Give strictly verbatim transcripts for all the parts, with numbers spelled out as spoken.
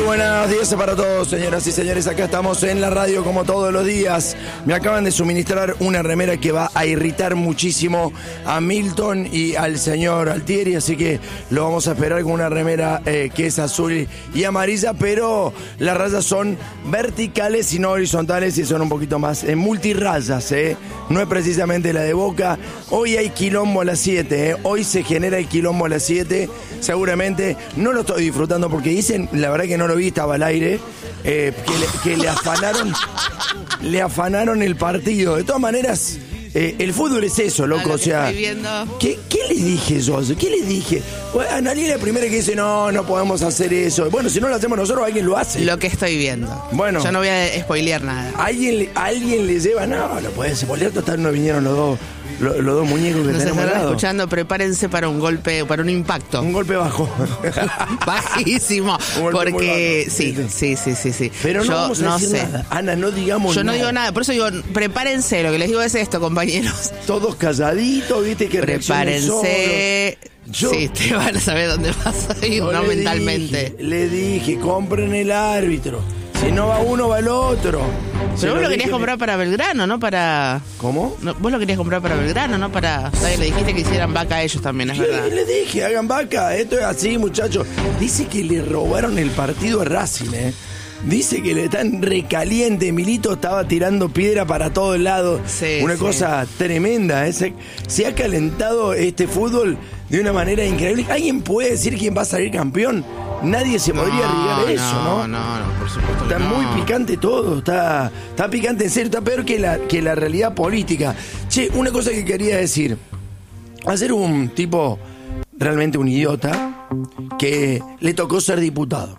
buenos días para todos, señoras y señores. Acá estamos en la radio como todos los días. Me acaban de suministrar una remera que va a irritar muchísimo a Milton y al señor Altieri, así que lo vamos a esperar con una remera eh, que es azul y amarilla, pero las rayas son verticales y no horizontales y son un poquito más eh, multirrayas, eh. No es precisamente la de Boca. Hoy hay quilombo a las siete, eh. Hoy se genera el quilombo a las siete. Seguramente no lo estoy disfrutando porque dicen, la verdad que no lo vi, estaba al aire, eh, que, le, que le afanaron le afanaron el partido. De todas maneras, eh, el fútbol es eso, loco. O sea, ¿qué, ¿qué les dije yo? ¿Qué les dije? Bueno, Analí es la primera que dice, no, no podemos hacer eso. Bueno, si no lo hacemos nosotros, alguien lo hace. Lo que estoy viendo. Bueno. Yo no voy a spoilear nada. Alguien, alguien le lleva, no, lo puede spoilear, total, no vinieron los dos. Los, los dos muñecos que Nos tenemos al están lado. Escuchando, prepárense para un golpe, para un impacto. Un golpe bajo. Bajísimo. Golpe porque sí, sí, sí, sí, sí. Pero no yo vamos a no decir sé. nada. Ana, no digamos Yo nada. no digo nada, por eso digo, prepárense, lo que les digo es esto, compañeros. Todos calladitos, viste que prepárense. Yo, sí, te van a saber dónde vas a ir, no le mentalmente. Dije, le dije, compren el árbitro. Si no va uno, va el otro. Pero vos lo querías comprar para Belgrano, ¿no? Para... ¿Cómo? No, vos lo querías comprar para Belgrano, ¿no? Para... ¿Sabes? Le dijiste que hicieran vaca a ellos también, es verdad. Le dije, hagan vaca, esto es así, muchachos. Dice que le robaron el partido a Racing, ¿eh? Dice que le están recaliente. Milito estaba tirando piedra para todos lados. Sí, Una sí. cosa tremenda. ¿eh? Se, se ha calentado este fútbol de una manera increíble. ¿Alguien puede decir quién va a salir campeón? Nadie se podría no, arriesgar a eso, ¿no? No, no, no, por supuesto. Está que no. muy picante todo, está, está picante en serio, está peor que la, que la realidad política. Che, una cosa que quería decir. Hacer un tipo realmente un idiota que le tocó ser diputado.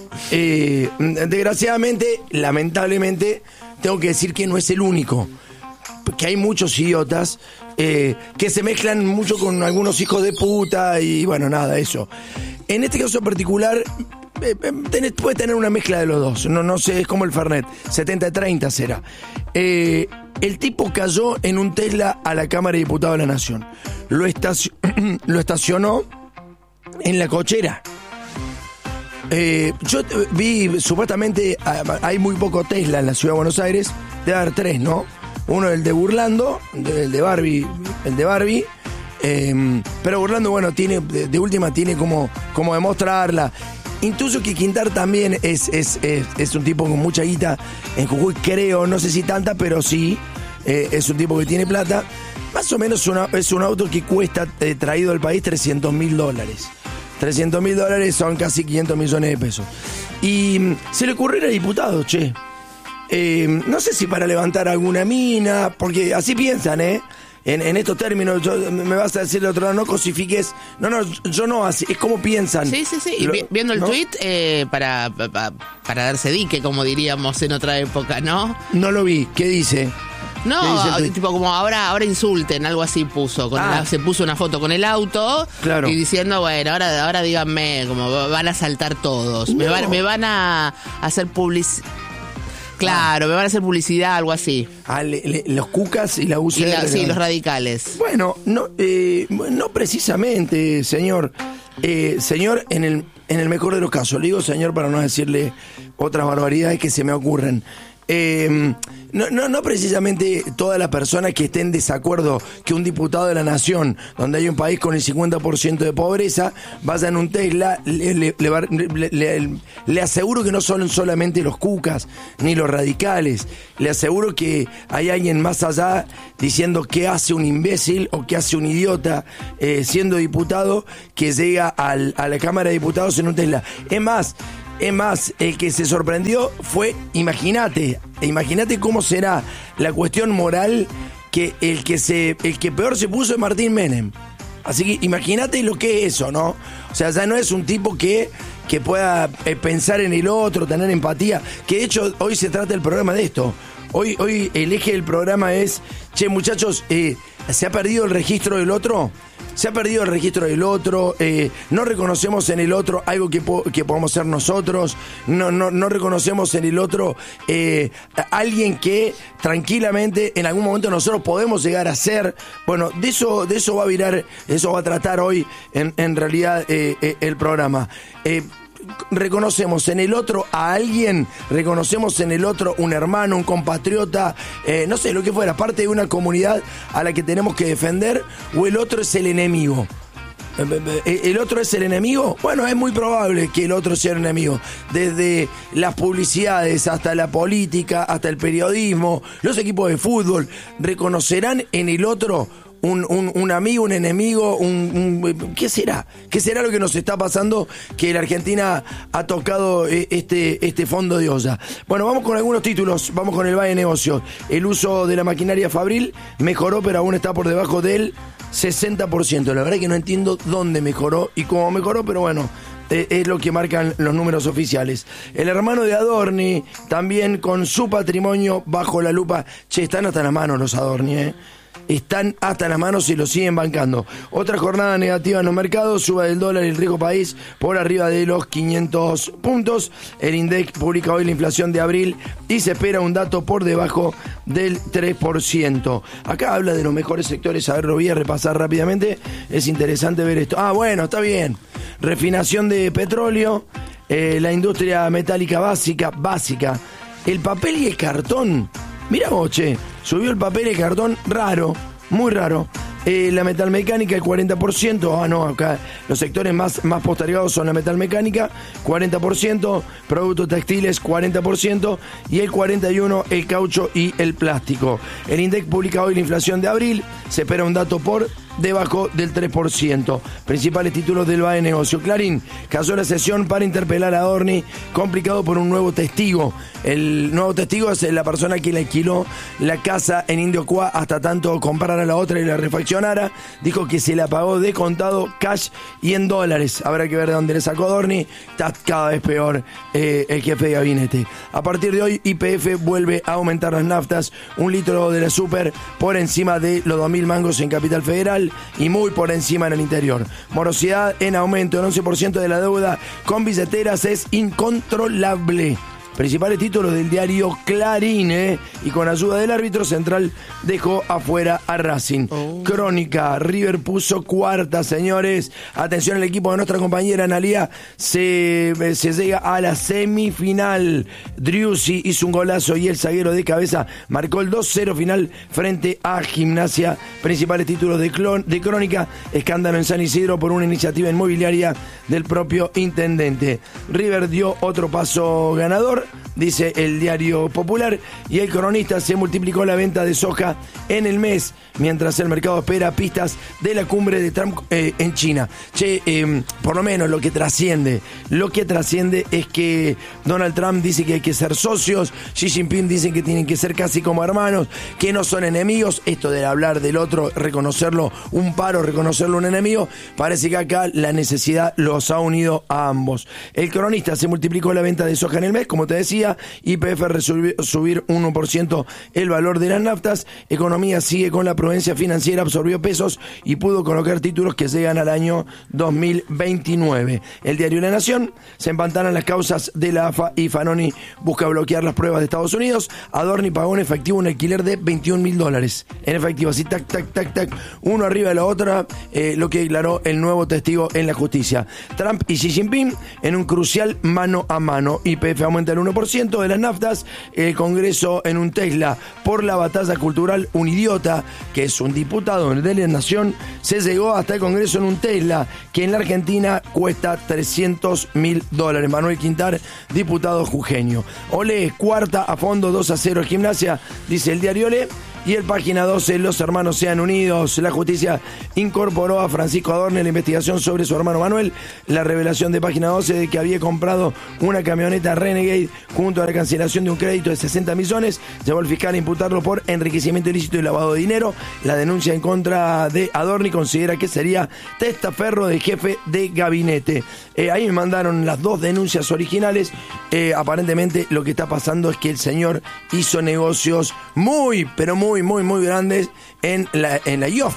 Eh, desgraciadamente, lamentablemente, tengo que decir que no es el único. Que hay muchos idiotas eh, que se mezclan mucho con algunos hijos de puta y bueno, nada, eso. En este caso particular, eh, tenés, puede tener una mezcla de los dos. No, no sé, es como el Fernet. setenta treinta será. Eh, el tipo cayó en un Tesla a la Cámara de Diputados de la Nación. Lo, estaci- lo estacionó en la cochera. Eh, yo vi, supuestamente, hay muy poco Tesla en la ciudad de Buenos Aires. Debe haber tres, ¿no? Uno el de Burlando, el de Barbie, el de Barbie. Eh, pero Burlando, bueno, tiene de, de última tiene como, como demostrarla. Incluso que Quintar también es, es, es, es un tipo con mucha guita en Jujuy, creo, no sé si tanta, pero sí, eh, es un tipo que tiene plata. Más o menos una, es un auto que cuesta, eh, traído al país, trescientos mil dólares. trescientos mil dólares son casi quinientos millones de pesos. Y mm, se le ocurrió a diputado, che. Eh, no sé si para levantar alguna mina, porque así piensan, ¿eh? En, en estos términos, yo, me vas a decir de otro lado, no cosifiques. No, no, yo no, así, es como piensan. Sí, sí, sí. Lo, y viendo el ¿no? tuit, eh, para, para, para darse dique, como diríamos en otra época, ¿no? No lo vi. ¿Qué dice? No, ¿Qué dice tipo como ahora ahora insulten, algo así puso. Con ah. la, se puso una foto con el auto claro. y diciendo, bueno, ahora, ahora díganme, como van a saltar todos. No. Me, van, me van a hacer publicidad. Claro, ah. me van a hacer publicidad, algo así. Ah, le, le, los cucas y la U C R. Y la, sí, los radicales. Bueno, no, eh, no precisamente, señor. Eh, señor, en el, en el mejor de los casos, le digo señor para no decirle otras barbaridades que se me ocurren. Eh, no, no, no precisamente todas las personas que estén en desacuerdo que un diputado de la nación, donde hay un país con el cincuenta por ciento de pobreza, vaya en un Tesla, le, le, le, le, le aseguro que no son solamente los cucas ni los radicales, le aseguro que hay alguien más allá diciendo qué hace un imbécil o qué hace un idiota eh, siendo diputado que llega al, a la Cámara de Diputados en un Tesla. Es más, Es más, el que se sorprendió fue, imagínate, imagínate cómo será la cuestión moral que el que se, el que peor se puso es Martín Menem. Así que imagínate lo que es eso, ¿no? O sea, ya no es un tipo que, que pueda eh, pensar en el otro, tener empatía. Que de hecho hoy se trata el programa de esto. Hoy, hoy el eje del programa es, che, muchachos, eh, ¿se ha perdido el registro del otro? Se ha perdido el registro del otro, eh, no reconocemos en el otro algo que, po- que podamos ser nosotros, no, no, no reconocemos en el otro eh, alguien que tranquilamente en algún momento nosotros podemos llegar a ser. Bueno, de eso, de eso va a virar, eso va a tratar hoy en, en realidad eh, eh, el programa. Eh, reconocemos en el otro a alguien, reconocemos en el otro un hermano, un compatriota, eh, no sé, lo que fuera, parte de una comunidad a la que tenemos que defender, o el otro es el enemigo. ¿El otro es el enemigo? Bueno, es muy probable que el otro sea el enemigo. Desde las publicidades hasta la política, hasta el periodismo, los equipos de fútbol, reconocerán en el otro un, un, un amigo, un enemigo, un, un, ¿qué será? ¿Qué será lo que nos está pasando? Que la Argentina ha tocado este, este fondo de olla. Bueno, vamos con algunos títulos, vamos con el Valle Negocios. El uso de la maquinaria fabril mejoró, pero aún está por debajo del sesenta por ciento. La verdad es que no entiendo dónde mejoró y cómo mejoró, pero bueno, eh, es lo que marcan los números oficiales. El hermano de Adorni, también con su patrimonio bajo la lupa. Che, están hasta las manos los Adorni, ¿eh? Están hasta las manos y lo siguen bancando. Otra jornada negativa en los mercados, suba del dólar y el riesgo país por arriba de los quinientos puntos. El INDEC publica hoy la inflación de abril y se espera un dato por debajo del tres por ciento. Acá habla de los mejores sectores, a ver, lo voy a repasar rápidamente. Es interesante ver esto. Ah, bueno, está bien. Refinación de petróleo, eh, la industria metálica básica, básica, el papel y el cartón. Mira vos, che, subió el papel y el cartón raro, muy raro. Eh, la metalmecánica el cuarenta por ciento, ah no, acá los sectores más, más postergados son la metalmecánica, cuarenta por ciento, productos textiles cuarenta por ciento y el cuarenta y uno por ciento el caucho y el plástico. El INDEC publica hoy la inflación de abril, se espera un dato por debajo del tres por ciento. Principales títulos del Valle Negocio. Clarín casó la sesión para interpelar a Adorni, complicado por un nuevo testigo. El nuevo testigo es la persona que le alquiló la casa en Indio Cuá hasta tanto comprara la otra y la refaccionara. Dijo que se la pagó de contado, cash y en dólares. Habrá que ver de dónde le sacó Adorni. Está cada vez peor eh, el jefe de gabinete. A partir de hoy, Y P F vuelve a aumentar las naftas. Un litro de la super por encima de los dos mil mangos en Capital Federal y muy por encima en el interior. Morosidad en aumento, el once por ciento de la deuda con billeteras es incontrolable. Principales títulos del diario Clarín, ¿eh? Y con ayuda del árbitro central dejó afuera a Racing. Oh. Crónica, River puso cuarta, señores. Atención, el equipo de nuestra compañera Analía se, se llega a la semifinal. Driussi hizo un golazo y el zaguero de cabeza marcó el dos cero final frente a Gimnasia. Principales títulos de, clon, de Crónica, escándalo en San Isidro por una iniciativa inmobiliaria del propio intendente. River dio otro paso ganador, dice el diario Popular, y el Cronista: se multiplicó la venta de soja en el mes, mientras el mercado espera pistas de la cumbre de Trump eh, en China. Che, eh, por lo menos lo que trasciende, lo que trasciende es que Donald Trump dice que hay que ser socios, Xi Jinping dice que tienen que ser casi como hermanos, que no son enemigos. Esto de hablar del otro, reconocerlo un paro, reconocerlo un enemigo, parece que acá la necesidad los ha unido a ambos. El Cronista: se multiplicó la venta de soja en el mes, como te decía. Y P F resolvió subir uno por ciento el valor de las naftas. Economía sigue con la prudencia financiera, absorbió pesos y pudo colocar títulos que llegan al año dos mil veintinueve. El diario La Nación: se empantanan las causas de la A F A y Fanoni busca bloquear las pruebas de Estados Unidos. Adorni pagó en efectivo un alquiler de veintiún mil dólares. En efectivo, así tac, tac, tac, tac, uno arriba de la otra, eh, lo que declaró el nuevo testigo en la justicia. Trump y Xi Jinping en un crucial mano a mano. Y P F aumenta el uno por ciento de las naftas. El Congreso en un Tesla por la batalla cultural. Un idiota, que es un diputado de la Nación, se llegó hasta el Congreso en un Tesla que en la Argentina cuesta trescientos mil dólares. Manuel Quintar, diputado jujeño. Olé, cuarta a fondo, dos a cero Gimnasia, dice el diario Olé. Y el página doce, los hermanos sean unidos. La justicia incorporó a Francisco Adorni en la investigación sobre su hermano Manuel. La revelación de página doce de que había comprado una camioneta Renegade junto a la cancelación de un crédito de sesenta millones llevó al fiscal a imputarlo por enriquecimiento ilícito y lavado de dinero. La denuncia en contra de Adorni considera que sería testaferro del jefe de gabinete. Eh, ahí me mandaron las dos denuncias originales. Eh, aparentemente lo que está pasando es que el señor hizo negocios muy, pero muy, muy, muy grandes en la, en la I O F A.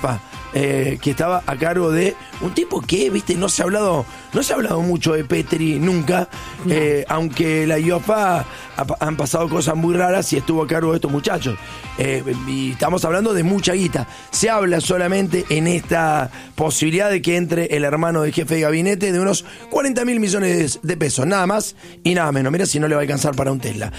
eh, que estaba a cargo de un tipo que, viste, no se ha hablado, no se ha hablado mucho de Petri nunca, no. eh, aunque la I O F A ha, han pasado cosas muy raras y estuvo a cargo de estos muchachos. Eh, y estamos hablando de mucha guita. Se habla solamente en esta posibilidad de que entre el hermano del jefe de gabinete de unos cuarenta mil millones de pesos, nada más y nada menos. Mira si no le va a alcanzar para un Tesla.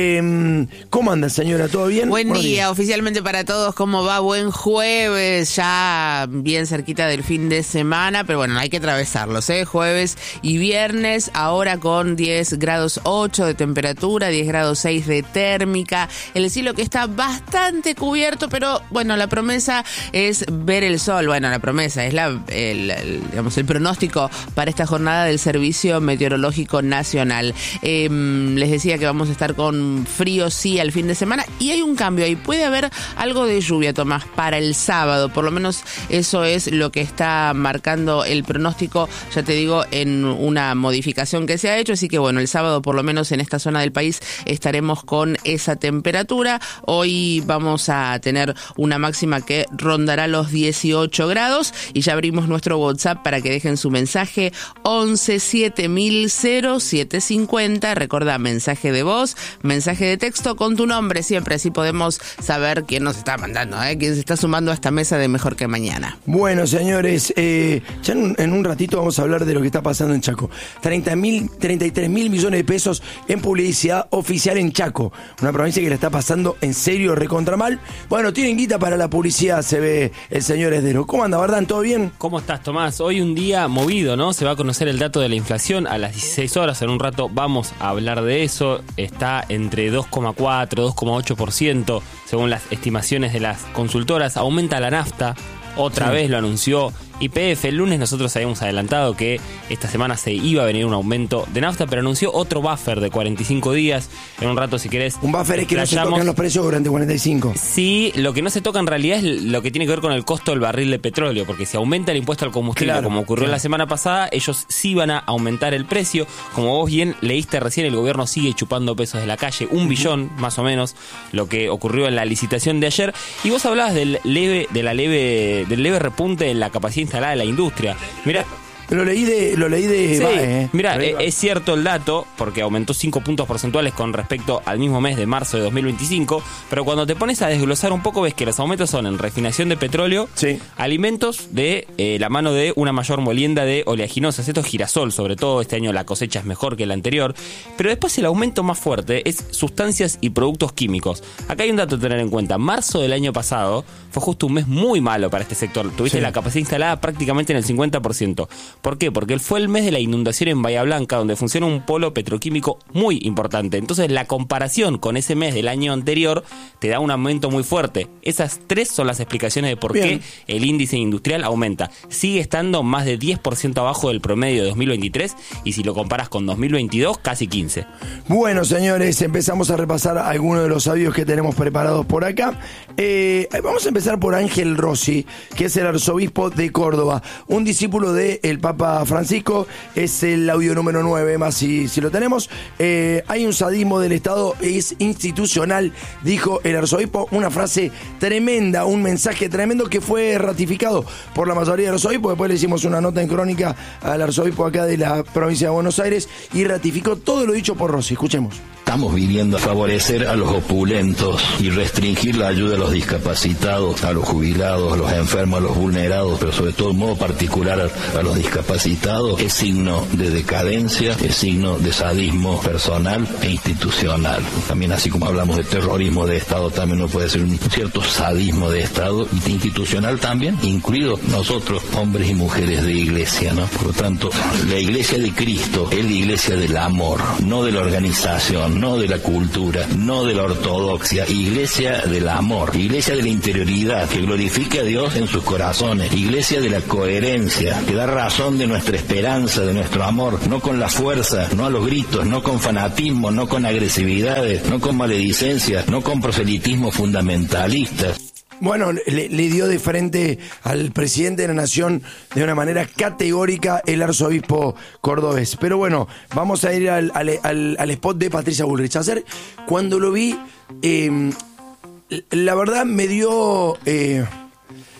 Eh, ¿Cómo anda, señora? ¿Todo bien? Buen Buenos día, días. Oficialmente para todos. ¿Cómo va? Buen jueves, ya bien cerquita del fin de semana, pero bueno, hay que atravesarlos, ¿eh? Jueves y viernes, ahora con diez grados ocho de temperatura, diez grados seis de térmica, el cielo que está bastante cubierto, pero bueno, la promesa es ver el sol. Bueno, la promesa es la, el, el, digamos, el pronóstico para esta jornada del Servicio Meteorológico Nacional. Eh, les decía que vamos a estar con frío, sí, al fin de semana, y hay un cambio ahí. Puede haber algo de lluvia, Tomás, para el sábado, por lo menos eso es lo que está marcando el pronóstico, ya te digo, en una modificación que se ha hecho, así que bueno, el sábado por lo menos en esta zona del país estaremos con esa temperatura. Hoy vamos a tener una máxima que rondará los dieciocho grados y ya abrimos nuestro WhatsApp para que dejen su mensaje once siete mil siete cincuenta, recordá, mensaje de voz, mensaje de texto con tu nombre siempre, así podemos saber quién nos está mandando, ¿eh? quién se está sumando a esta mesa de Mejor que Mañana. Bueno, señores, eh, ya en un, en un ratito vamos a hablar de lo que está pasando en Chaco. treinta y tres mil millones de pesos en publicidad oficial en Chaco, una provincia que le está pasando en serio recontra mal. Bueno, tienen guita para la publicidad, se ve el señor Esdero. ¿Cómo anda, Bardán? ¿Todo bien? ¿Cómo estás, Tomás? Hoy un día movido, ¿no? Se va a conocer el dato de la inflación a las dieciséis horas. En un rato vamos a hablar de eso. Está entre dos coma cuatro, dos coma ocho por ciento, según las estimaciones de las consultoras. Aumenta la nafta. Otra sí. vez lo anunció Y P F. El lunes nosotros habíamos adelantado que esta semana se iba a venir un aumento de nafta, pero anunció otro buffer de cuarenta y cinco días. En un rato, si querés... Un buffer es que no se tocan los precios durante cuarenta y cinco. Sí, lo que no se toca en realidad es lo que tiene que ver con el costo del barril de petróleo, porque si aumenta el impuesto al combustible, claro, como ocurrió claro. la semana pasada, ellos sí van a aumentar el precio. Como vos bien leíste recién, el gobierno sigue chupando pesos de la calle, un billón más o menos, lo que ocurrió en la licitación de ayer. Y vos hablabas del leve, de la leve, del leve repunte en la capacidad instalada de la industria. Mirá, Lo leí de... Lo leí de sí, Bae, eh. mira, es, es cierto el dato, porque aumentó cinco puntos porcentuales con respecto al mismo mes de marzo de dos mil veinticinco, pero cuando te pones a desglosar un poco, ves que los aumentos son en refinación de petróleo, sí. alimentos de eh, la mano de una mayor molienda de oleaginosas, esto es girasol, sobre todo este año la cosecha es mejor que la anterior, pero después el aumento más fuerte es sustancias y productos químicos. Acá hay un dato a tener en cuenta, marzo del año pasado fue justo un mes muy malo para este sector, tuviste sí. la capacidad instalada prácticamente en el cincuenta por ciento. ¿Por qué? Porque fue el mes de la inundación en Bahía Blanca, donde funciona un polo petroquímico muy importante. Entonces, la comparación con ese mes del año anterior te da un aumento muy fuerte. Esas tres son las explicaciones de por Bien. qué el índice industrial aumenta. Sigue estando más de diez por ciento abajo del promedio de dos mil veintitrés y si lo comparas con dos mil veintidós, casi quince. Bueno, señores, empezamos a repasar algunos de los audios que tenemos preparados por acá. Eh, vamos a empezar por Ángel Rossi, que es el arzobispo de Córdoba, un discípulo del Papa Francisco. Es el audio número nueve, más si, si lo tenemos. Eh, hay un sadismo del Estado, es institucional, dijo el arzobispo, una frase tremenda, un mensaje tremendo que fue ratificado por la mayoría de los obispos. Después le hicimos una nota en crónica al arzobispo acá de la provincia de Buenos Aires y ratificó todo lo dicho por Rossi. Escuchemos. Estamos viviendo a favorecer a los opulentos y restringir la ayuda a los discapacitados, a los jubilados, a los enfermos, a los vulnerados, pero sobre todo en modo particular a, a los discapacitados, es signo de decadencia, es signo de sadismo personal e institucional. También así como hablamos de terrorismo de Estado, también no puede ser un cierto sadismo de Estado y de institucional también, incluidos nosotros, hombres y mujeres de iglesia, ¿no? Por lo tanto, la iglesia de Cristo es la iglesia del amor, no de la organización, no de la cultura, no de la ortodoxia, iglesia del amor, iglesia de la interioridad, que glorifique a Dios en sus corazones, iglesia de la coherencia, que da razón de nuestra esperanza, de nuestro amor, no con la fuerza, no a los gritos, no con fanatismo, no con agresividades, no con maledicencias, no con proselitismo fundamentalistas. Bueno, le, le dio de frente al presidente de la Nación de una manera categórica el arzobispo cordobés. Pero bueno, vamos a ir al, al, al, al spot de Patricia Bullrich. Ayer, cuando lo vi, eh, la verdad me dio... Eh,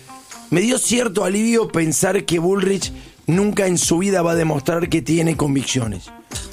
me dio cierto alivio pensar que Bullrich nunca en su vida va a demostrar que tiene convicciones.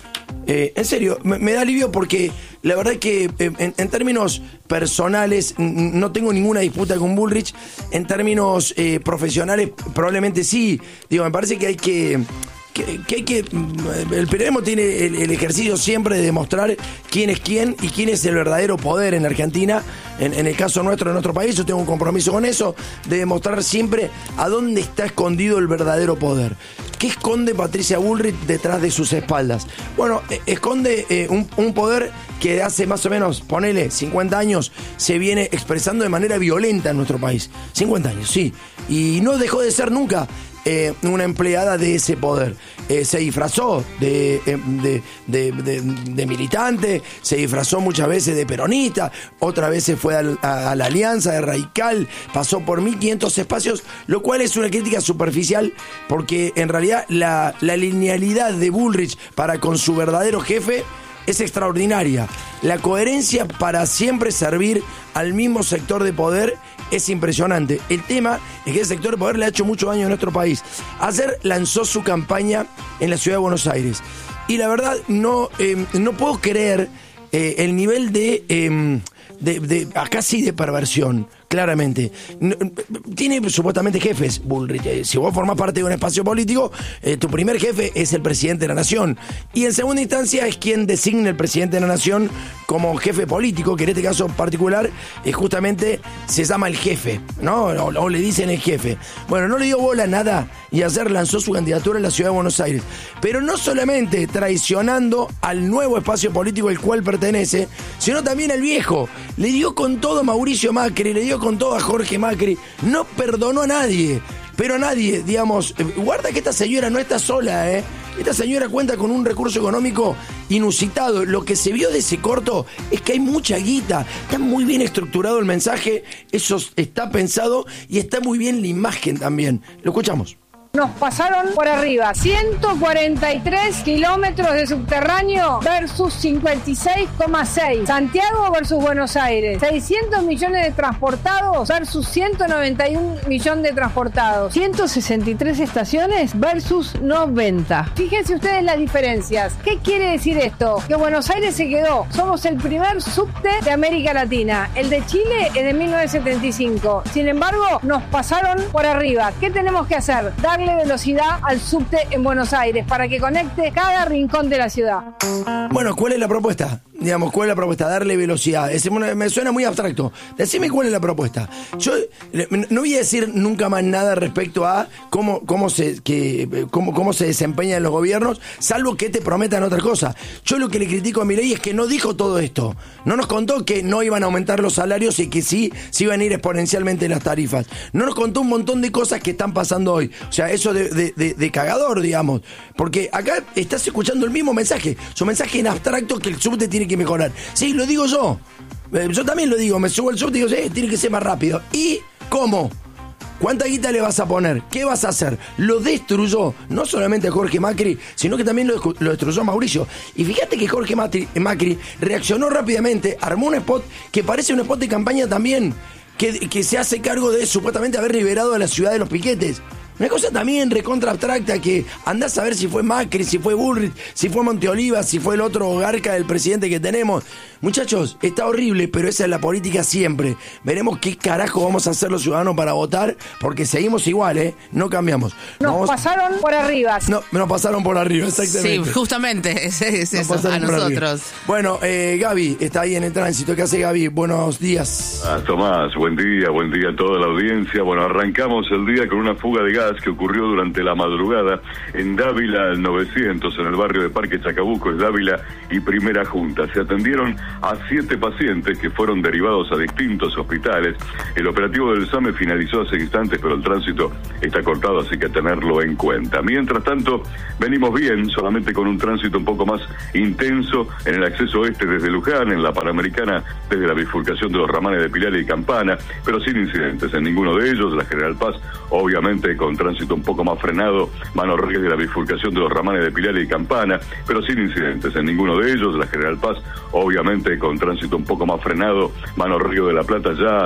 Eh, en serio, me, me da alivio porque la verdad que eh, en, en términos personales n- no tengo ninguna disputa con Bullrich. En términos eh, profesionales probablemente sí. Digo, me parece que hay que... Que, que hay que el periodismo tiene el, el ejercicio siempre de demostrar quién es quién y quién es el verdadero poder en Argentina. En, en el caso nuestro, en nuestro país, yo tengo un compromiso con eso, de demostrar siempre a dónde está escondido el verdadero poder. ¿Qué esconde Patricia Bullrich detrás de sus espaldas? Bueno, eh, esconde eh, un, un poder que hace más o menos, ponele, cincuenta años, se viene expresando de manera violenta en nuestro país. cincuenta años, sí. Y no dejó de ser nunca Eh, una empleada de ese poder. Eh, se disfrazó de, eh, de, de, de, de militante, se disfrazó muchas veces de peronista, otras veces fue a, a, a la Alianza de Radical, pasó por mil quinientos espacios, lo cual es una crítica superficial porque en realidad la, la linealidad de Bullrich para con su verdadero jefe es extraordinaria. La coherencia para siempre servir al mismo sector de poder es impresionante. El tema es que el sector de poder le ha hecho mucho daño a nuestro país. Ayer lanzó su campaña en la ciudad de Buenos Aires. Y la verdad, no, eh, no puedo creer eh, el nivel de, eh, de, de, casi de perversión. Claramente. No, tiene supuestamente jefes, Bullrich. Si vos formás parte de un espacio político, eh, tu primer jefe es el presidente de la nación. Y en segunda instancia es quien designa el presidente de la nación como jefe político, que en este caso particular eh, justamente se llama el jefe, ¿no? O, o le dicen el jefe. Bueno, no le dio bola a nada y ayer lanzó su candidatura en la ciudad de Buenos Aires. Pero no solamente traicionando al nuevo espacio político al cual pertenece, sino también al viejo. Le dio con todo a Mauricio Macri, le dio con todo a Jorge Macri, no perdonó a nadie, pero a nadie, digamos, eh, guarda que esta señora no está sola, ¿eh? Esta señora cuenta con un recurso económico inusitado. Lo que se vio de ese corto es que hay mucha guita, está muy bien estructurado el mensaje, eso está pensado y está muy bien la imagen también. Lo escuchamos. Nos pasaron por arriba ciento cuarenta y tres kilómetros de subterráneo versus cincuenta y seis coma seis. Santiago versus Buenos Aires. seiscientos millones de transportados versus ciento noventa y un millones de transportados. ciento sesenta y tres estaciones versus noventa. Fíjense ustedes las diferencias. ¿Qué quiere decir esto? Que Buenos Aires se quedó. Somos el primer subte de América Latina. El de Chile es de mil novecientos setenta y cinco. Sin embargo, nos pasaron por arriba. ¿Qué tenemos que hacer? Dar velocidad al subte en Buenos Aires para que conecte cada rincón de la ciudad. Bueno, ¿cuál es la propuesta? Digamos, ¿cuál es la propuesta? Darle velocidad. Es, me suena muy abstracto. Decime cuál es la propuesta. Yo no voy a decir nunca más nada respecto a cómo, cómo, se, que, cómo, cómo se desempeñan los gobiernos, salvo que te prometan otra cosa. Yo lo que le critico a Milei es que no dijo todo esto. No nos contó que no iban a aumentar los salarios y que sí, sí iban a ir exponencialmente las tarifas. No nos contó un montón de cosas que están pasando hoy. O sea, eso de, de, de, de cagador, digamos. Porque acá estás escuchando el mismo mensaje. Su mensaje en abstracto que el subte tiene que mejorar. Sí, lo digo yo. Eh, yo también lo digo. Me subo al subte y digo, sí, tiene que ser más rápido. ¿Y cómo? ¿Cuánta guita le vas a poner? ¿Qué vas a hacer? Lo destruyó, no solamente a Jorge Macri, sino que también lo, lo destruyó Mauricio. Y fíjate que Jorge Macri, Macri reaccionó rápidamente, armó un spot que parece un spot de campaña también, que, que se hace cargo de supuestamente haber liberado a la ciudad de los piquetes. Una cosa también recontra abstracta que andás a ver si fue Macri, si fue Bullrich, si fue Monteoliva, si fue el otro garca del presidente que tenemos. Muchachos, está horrible, pero esa es la política siempre. Veremos qué carajo vamos a hacer los ciudadanos para votar, porque seguimos igual, ¿eh? No cambiamos. Nos vamos... pasaron por arriba. No, nos pasaron por arriba, exactamente. Sí, justamente, es, es eso, a nosotros. Arriba. Bueno, eh, Gaby está ahí en el tránsito. ¿Qué hace Gaby? Buenos días. Ah, Tomás, buen día, buen día a toda la audiencia. Bueno, arrancamos el día con una fuga de gas que ocurrió durante la madrugada en Dávila al novecientos, en el barrio de Parque Chacabuco, es Dávila y Primera Junta. Se atendieron a siete pacientes que fueron derivados a distintos hospitales. El operativo del SAME finalizó hace instantes, pero el tránsito está cortado, así que tenerlo en cuenta. Mientras tanto, venimos bien, solamente con un tránsito un poco más intenso en el acceso oeste desde Luján, en la Panamericana desde la bifurcación de los ramanes de Pilar y Campana, pero sin incidentes en ninguno de ellos. La General Paz, obviamente con tránsito un poco más frenado, Mano Reyes de la bifurcación de los ramanes de Pilar y Campana, pero sin incidentes en ninguno de ellos. La General Paz, obviamente con tránsito un poco más frenado, Mano Río de la Plata ya